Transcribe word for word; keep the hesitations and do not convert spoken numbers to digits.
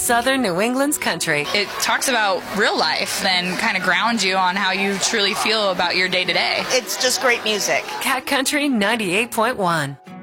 Southern New England's country. It talks about real life and kind of grounds you on how you truly feel about your day to day. It's just great music. Cat Country ninety-eight point one.